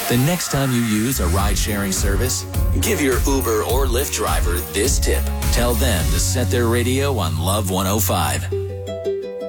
The next time you use a ride-sharing service, give your Uber or Lyft driver this tip. Tell them to set their radio on Love 105.